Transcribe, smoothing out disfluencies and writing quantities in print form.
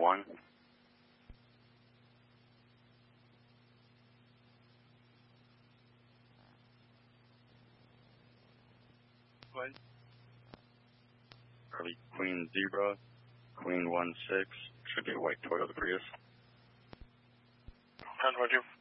1. What? Charlie, Queen Zebra, Queen 1-6, should be a white Toyota Prius. 10-22.